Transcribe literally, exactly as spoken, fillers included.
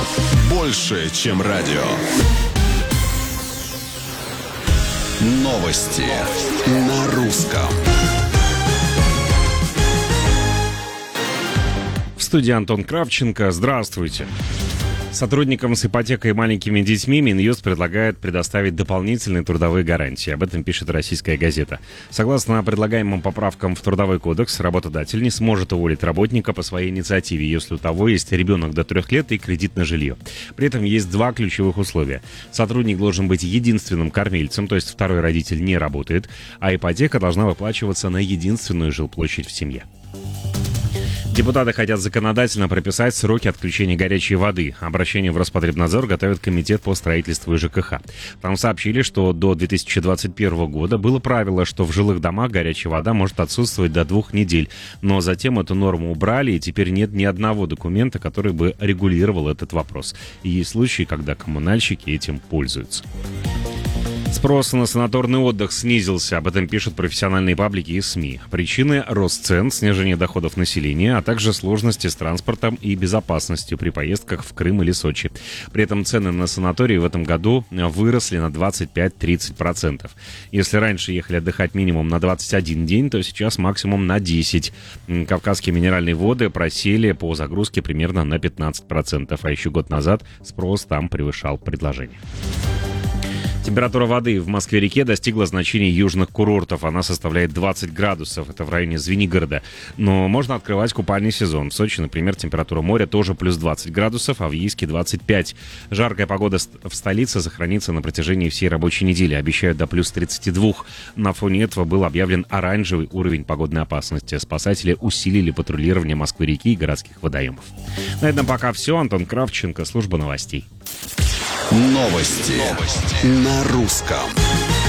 больше, чем радио. Новости на русском. В студии Антон Кравченко. Здравствуйте. Сотрудникам с ипотекой и маленькими детьми Минюст предлагает предоставить дополнительные трудовые гарантии. Об этом пишет «Российская газета». Согласно предлагаемым поправкам в Трудовой кодекс, работодатель не сможет уволить работника по своей инициативе, если у того есть ребенок до трех лет и кредит на жилье. При этом есть два ключевых условия. Сотрудник должен быть единственным кормильцем, то есть второй родитель не работает, а ипотека должна выплачиваться на единственную жилплощадь в семье. Депутаты хотят законодательно прописать сроки отключения горячей воды. Обращение в Роспотребнадзор готовит Комитет по строительству и ЖКХ. Там сообщили, что до две тысячи двадцать первого года было правило, что в жилых домах горячая вода может отсутствовать до двух недель. Но затем эту норму убрали, и теперь нет ни одного документа, который бы регулировал этот вопрос. И есть случаи, когда коммунальщики этим пользуются. Спрос на санаторный отдых снизился, об этом пишут профессиональные паблики и СМИ. Причины – рост цен, снижение доходов населения, а также сложности с транспортом и безопасностью при поездках в Крым или Сочи. При этом цены на санатории в этом году выросли на двадцать пять-тридцать процентов. Если раньше ехали отдыхать минимум на двадцать один день, то сейчас максимум на десять. Кавказские минеральные воды просели по загрузке примерно на пятнадцать процентов, а еще год назад спрос там превышал предложение. Температура воды в Москве-реке достигла значений южных курортов. Она составляет двадцать градусов. Это в районе Звенигорода. Но можно открывать купальный сезон. В Сочи, например, температура моря тоже плюс двадцать градусов, а в Ейске двадцать пять. Жаркая погода в столице сохранится на протяжении всей рабочей недели. Обещают до плюс тридцати двух. На фоне этого был объявлен оранжевый уровень погодной опасности. Спасатели усилили патрулирование Москвы-реки и городских водоемов. На этом пока все. Антон Кравченко, служба новостей. Новости, Новости. На русском.